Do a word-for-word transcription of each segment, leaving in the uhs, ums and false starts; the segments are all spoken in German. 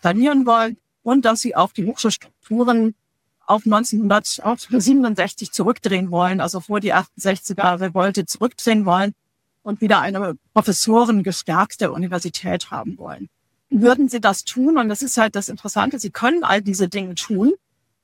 installieren wollen und dass sie auf die Hochschulstrukturen auf neunzehnhundertsiebenundsechzig zurückdrehen wollen, also vor die achtundsechziger Revolte zurückdrehen wollen und wieder eine professorengestärkte Universität haben wollen. Würden sie das tun, und das ist halt das Interessante, sie können all diese Dinge tun,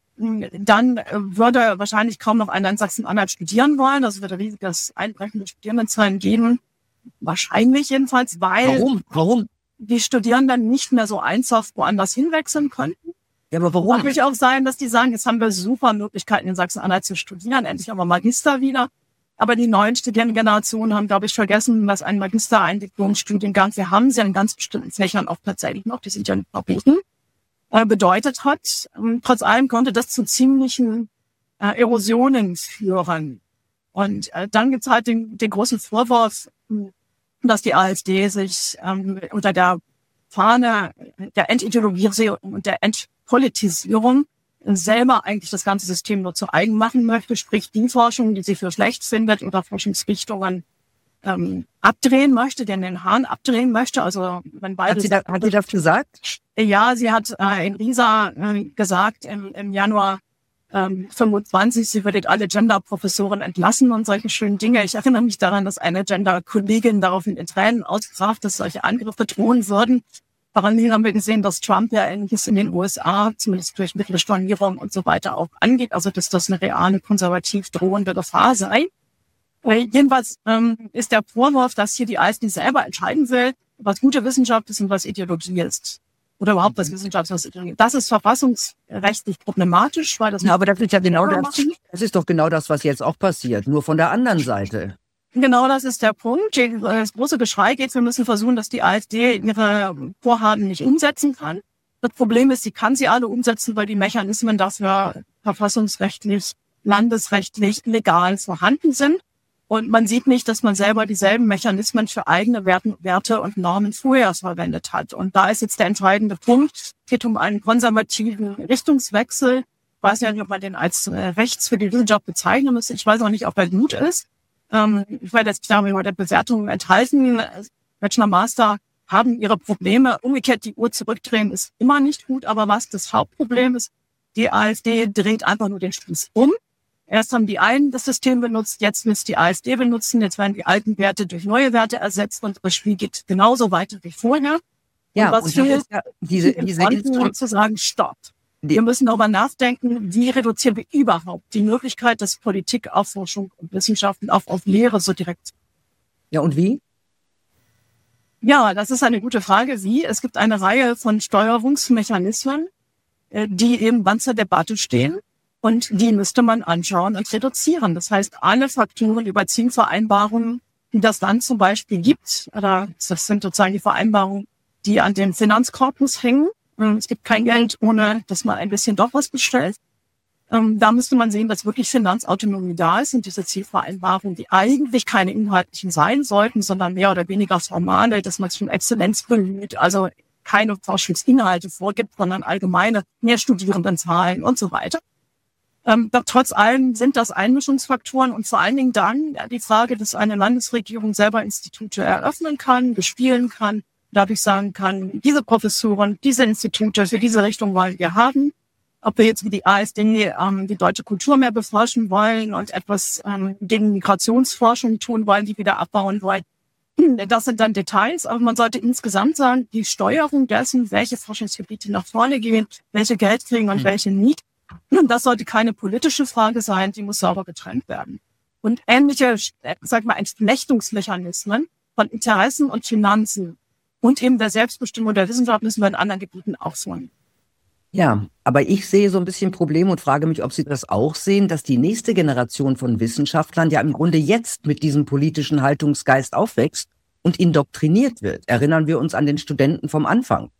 dann würde wahrscheinlich kaum noch einer in Sachsen-Anhalt studieren wollen. Das würde riesiges Einbrechen der Studierendenzahlen geben. Wahrscheinlich jedenfalls, weil Warum? Warum? die Studierenden nicht mehr so einfach woanders hinwechseln könnten. Ja, aber warum? Kann natürlich auch sein, dass die sagen, jetzt haben wir super Möglichkeiten in Sachsen-Anhalt zu studieren, endlich haben wir Magister wieder. Aber die neuen Studierendengenerationen haben, glaube ich, vergessen, dass ein Magister, ein Diplomstudiengang, wir haben sie in ganz bestimmten Fächern auch tatsächlich noch, die sind ja nicht verboten, äh, bedeutet hat. Ähm, trotz allem konnte das zu ziemlichen äh, Erosionen führen. Und äh, dann gibt es halt den, den großen Vorwurf, dass die AfD sich ähm, unter der Fahne der Entideologisierung und der Entpolitisierung selber eigentlich das ganze System nur zu eigen machen möchte, sprich die Forschung, die sie für schlecht findet oder Forschungsrichtungen ähm, abdrehen möchte, den den Hahn abdrehen möchte. Also wenn beides. Hat sie, da, hat sie das gesagt? Ja, sie hat äh, in Riesa äh, gesagt im, im Januar ähm, fünfundzwanzig, sie würde alle Gender-Professoren entlassen und solche schönen Dinge. Ich erinnere mich daran, dass eine Gender-Kollegin daraufhin in Tränen ausbrach, dass solche Angriffe drohen würden. Parallel haben wir gesehen, dass Trump ja Ähnliches in den U S A, zumindest durch mittlere Stornierung und so weiter, auch angeht. Also dass das eine reale, konservativ drohende Gefahr sei. Äh, jedenfalls ähm, ist der Vorwurf, dass hier die AfD selber entscheiden will, was gute Wissenschaft ist und was Ideologie ist. Oder überhaupt was Wissenschaft ist. Das ist verfassungsrechtlich problematisch, weil das... Ja, aber das ist ja genau das, das ist doch genau das, was jetzt auch passiert, nur von der anderen Seite. Genau, das ist der Punkt. Das große Geschrei geht, wir müssen versuchen, dass die AfD ihre Vorhaben nicht umsetzen kann. Das Problem ist, sie kann sie alle umsetzen, weil die Mechanismen dafür verfassungsrechtlich, landesrechtlich, legal vorhanden sind. Und man sieht nicht, dass man selber dieselben Mechanismen für eigene Werte und Normen vorher verwendet hat. Und da ist jetzt der entscheidende Punkt. Es geht um einen konservativen Richtungswechsel. Ich weiß ja nicht, ob man den als rechts für die Wissenschaft bezeichnen müsste. Ich weiß auch nicht, ob er gut ist. Ähm, ich werde jetzt sagen, bei der Bewertung enthalten. Bachelor, Master haben ihre Probleme. Umgekehrt die Uhr zurückdrehen ist immer nicht gut. Aber was das Hauptproblem ist, die AfD dreht einfach nur den Spieß um. Erst haben die einen das System benutzt, jetzt müssen die AfD benutzen, jetzt werden die alten Werte durch neue Werte ersetzt und das Spiel geht genauso weiter wie vorher. Ja, und was und fehlt, ja, diese, diese Instru- zu sagen, stopp. Die, wir müssen darüber nachdenken, wie reduzieren wir überhaupt die Möglichkeit, dass Politik auf Forschung und Wissenschaften auf, auf Lehre so direkt. Ja, und wie? Ja, das ist eine gute Frage. Wie? Es gibt eine Reihe von Steuerungsmechanismen, die eben wann zur Debatte stehen. Und die müsste man anschauen und reduzieren. Das heißt, alle Faktoren über Zielvereinbarungen, die das Land zum Beispiel gibt, oder das sind sozusagen die Vereinbarungen, die an dem Finanzkorpus hängen. Es gibt kein Geld, ohne dass man ein bisschen doch was bestellt. Da müsste man sehen, dass wirklich Finanzautonomie da ist und diese Zielvereinbarungen, die eigentlich keine inhaltlichen sein sollten, sondern mehr oder weniger formale, dass man sich um Exzellenz bemüht, also keine Forschungsinhalte vorgibt, sondern allgemeine Mehrstudierendenzahlen und so weiter. Ähm, doch trotz allem sind das Einmischungsfaktoren und vor allen Dingen dann ja, die Frage, dass eine Landesregierung selber Institute eröffnen kann, bespielen kann, dadurch sagen kann, diese Professoren, diese Institute, für diese Richtung wollen wir haben. Ob wir jetzt wie die AfD ähm, die deutsche Kultur mehr beforschen wollen und etwas ähm, gegen Migrationsforschung tun wollen, die wieder abbauen wollen. Das sind dann Details, aber man sollte insgesamt sagen, die Steuerung dessen, welche Forschungsgebiete nach vorne gehen, welche Geld kriegen und mhm. welche nicht, das sollte keine politische Frage sein, die muss sauber getrennt werden. Und ähnliche, sag mal, Entflechtungsmechanismen von Interessen und Finanzen und eben der Selbstbestimmung der Wissenschaft müssen wir in anderen Gebieten auch tun. Ja, aber ich sehe so ein bisschen Problem und frage mich, ob Sie das auch sehen, dass die nächste Generation von Wissenschaftlern ja im Grunde jetzt mit diesem politischen Haltungsgeist aufwächst und indoktriniert wird. Erinnern wir uns an den Studenten vom Anfang.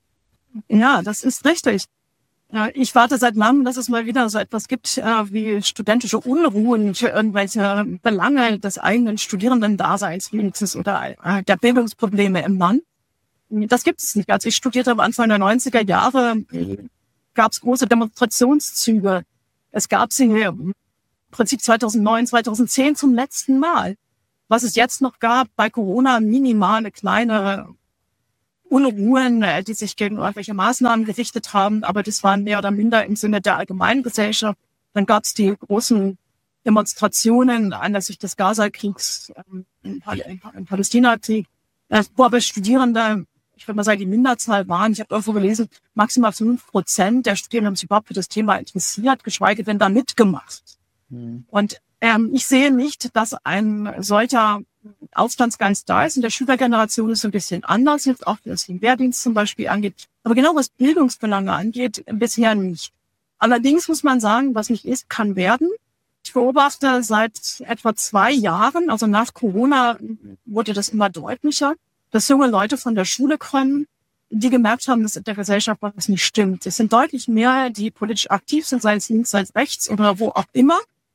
Ja, das ist richtig. Ich warte seit langem, dass es mal wieder so etwas gibt äh, wie studentische Unruhen für irgendwelche Belange des eigenen Studierendendaseins wenigstens oder äh, der Bildungsprobleme im Land. Das gibt es nicht. Als ich studierte am Anfang der neunziger Jahre, gab es große Demonstrationszüge. Es gab sie im Prinzip zweitausendneun, zweitausendzehn zum letzten Mal. Was es jetzt noch gab, bei Corona minimale kleine Unruhen, äh, die sich gegen irgendwelche Maßnahmen gerichtet haben, aber das waren mehr oder minder im Sinne der allgemeinen Gesellschaft. Dann gab es die großen Demonstrationen anlässlich des Gaza-Kriegs, ähm, im, Pal- im Palästina-Krieg, äh, wo aber Studierende, ich würde mal sagen, die Minderzahl waren, ich habe irgendwo gelesen, maximal fünf Prozent der Studierenden haben sich überhaupt für das Thema interessiert, geschweige denn da mitgemacht. Mhm. Und ähm, ich sehe nicht, dass ein solcher Aufstandsgeist da ist. In der Schülergeneration ist es ein bisschen anders, jetzt auch was den Wehrdienst zum Beispiel angeht. Aber genau was Bildungsbelange angeht, bisher nicht. Allerdings muss man sagen, was nicht ist, kann werden. Ich beobachte seit etwa zwei Jahren, also nach Corona wurde das immer deutlicher, dass junge Leute von der Schule kommen, die gemerkt haben, dass in der Gesellschaft was nicht stimmt. Es sind deutlich mehr, die politisch aktiv sind, sei es links, sei es rechts oder wo auch immer,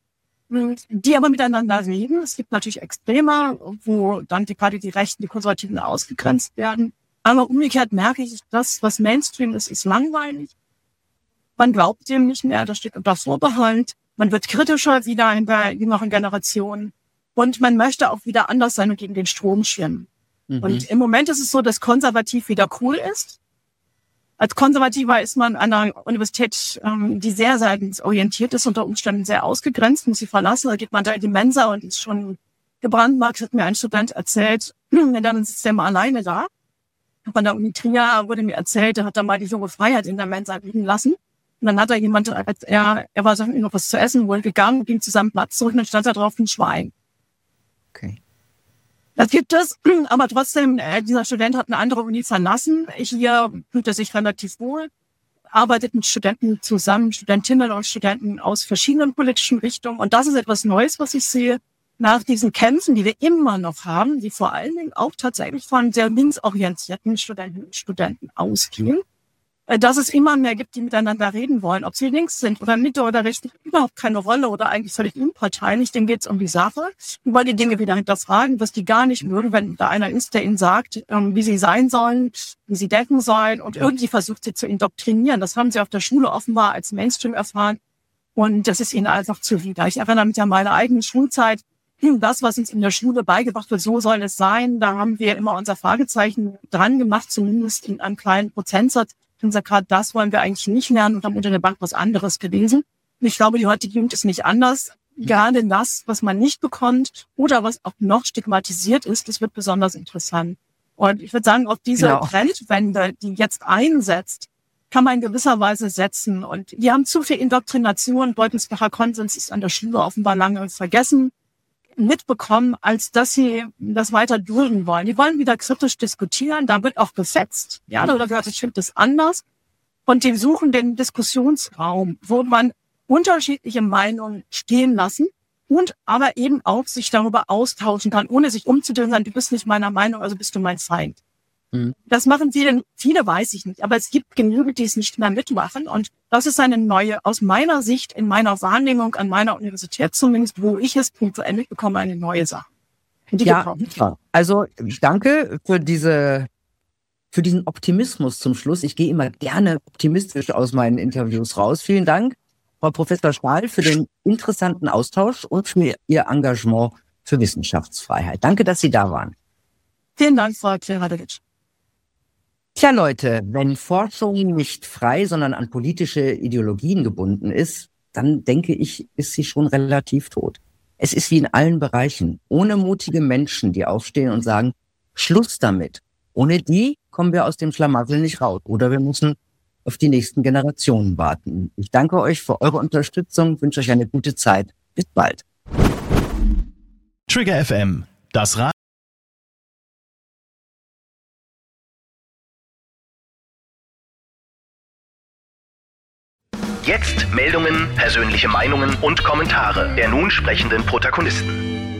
die aber miteinander reden. Es gibt natürlich Extreme, wo dann die, gerade die Rechten, die Konservativen ausgegrenzt werden. Aber umgekehrt merke ich, das, was Mainstream ist, ist langweilig. Man glaubt dem nicht mehr, das steht unter Vorbehalt. Man wird kritischer wieder in der jüngeren Generation. Und man möchte auch wieder anders sein und gegen den Strom schwimmen. Mhm. Und im Moment ist es so, dass konservativ wieder cool ist. Als Konservativer ist man an einer Universität, ähm, die sehr seitensorientiert ist, unter Umständen sehr ausgegrenzt, muss sie verlassen. Da geht man da in die Mensa und ist schon gebrandmarkt, hat mir ein Student erzählt. Und dann sitzt er mal alleine da. Von der Uni Trier wurde mir erzählt, er hat da mal die junge Freiheit in der Mensa liegen lassen. Und dann hat er jemand, er, er war so noch was zu essen, wohl gegangen, ging zu seinem Platz zurück und dann stand da drauf ein Schwein. Okay. Das gibt es, aber trotzdem, äh, dieser Student hat eine andere Uni verlassen. Hier fühlt er sich relativ wohl, arbeitet mit Studenten zusammen, Studentinnen und Studenten aus verschiedenen politischen Richtungen. Und das ist etwas Neues, was ich sehe, nach diesen Kämpfen, die wir immer noch haben, die vor allen Dingen auch tatsächlich von sehr linksorientierten Studentinnen und Studenten ausgehen, äh, dass es immer mehr gibt, die miteinander reden wollen. Ob sie links sind oder Mitte oder rechts, spielt überhaupt keine Rolle oder eigentlich völlig unparteilich. Denen geht es um die Sache. Die wollen die Dinge wieder hinterfragen, was die gar nicht mögen, wenn da einer ist, der ihnen sagt, ähm, wie sie sein sollen, wie sie denken sollen und irgendwie versucht, sie zu indoktrinieren. Das haben sie auf der Schule offenbar als Mainstream erfahren und das ist ihnen einfach zuwider. Ich erinnere mich an meine eigene Schulzeit. Das, was uns in der Schule beigebracht wird, so soll es sein. Da haben wir immer unser Fragezeichen dran gemacht, zumindest in einem kleinen Prozentsatz. Und sagt gerade, das wollen wir eigentlich nicht lernen und haben unter der Bank was anderes gelesen. Und ich glaube, die heutige Jugend ist nicht anders. Gerade das, was man nicht bekommt oder was auch noch stigmatisiert ist, das wird besonders interessant. Und ich würde sagen, auf diese genau. Trendwende, die jetzt einsetzt, kann man in gewisser Weise setzen. Und wir haben zu viel Indoktrination, bedeutungsbarer Konsens ist an der Schule offenbar lange vergessen, mitbekommen, als dass sie das weiter dulden wollen. Die wollen wieder kritisch diskutieren, da wird auch gefetzt. Ja, oder gehört, ich finde das anders. Und die suchen den Diskussionsraum, wo man unterschiedliche Meinungen stehen lassen und aber eben auch sich darüber austauschen kann, ohne sich umzudrehen, sagen, du bist nicht meiner Meinung, also bist du mein Feind. Mhm. Das machen viele, viele weiß ich nicht, aber es gibt genügend, die es nicht mehr mitmachen und das ist eine neue, aus meiner Sicht, in meiner Wahrnehmung an meiner Universität zumindest, wo ich es punktuell mitbekomme, eine neue Sache. Ja, also danke für diese, für diesen Optimismus zum Schluss. Ich gehe immer gerne optimistisch aus meinen Interviews raus. Vielen Dank, Frau Professor Stahl, für den interessanten Austausch und für Ihr Engagement für Wissenschaftsfreiheit. Danke, dass Sie da waren. Vielen Dank, Frau Kleradewitsch. Tja, Leute, wenn Forschung nicht frei, sondern an politische Ideologien gebunden ist, dann denke ich, ist sie schon relativ tot. Es ist wie in allen Bereichen. Ohne mutige Menschen, die aufstehen und sagen, Schluss damit. Ohne die kommen wir aus dem Schlamassel nicht raus. Oder wir müssen auf die nächsten Generationen warten. Ich danke euch für eure Unterstützung, wünsche euch eine gute Zeit. Bis bald. Trigger F M, das Radio. Jetzt Meldungen, persönliche Meinungen und Kommentare der nun sprechenden Protagonisten.